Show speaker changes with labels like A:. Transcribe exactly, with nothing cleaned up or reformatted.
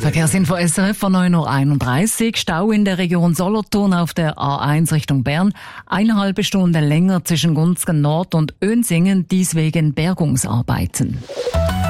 A: Verkehrsinfo S R F von neun Uhr einunddreißig. Stau in der Region Solothurn auf der A eins Richtung Bern. Eine halbe Stunde länger zwischen Gunzgen Nord und Önsingen, dies wegen Bergungsarbeiten.